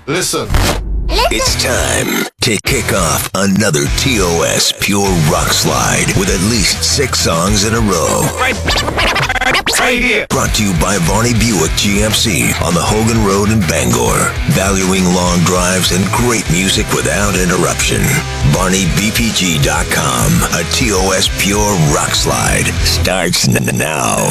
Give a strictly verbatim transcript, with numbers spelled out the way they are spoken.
Listen. It's time to kick off another T O S Pure Rock Slide with at least six songs in a row. Right, right here. Brought to you by Varney Buick G M C on the Hogan Road in Bangor. Valuing long drives and great music without interruption. Varney B P G dot com. A T O S Pure Rock Slide starts n- now.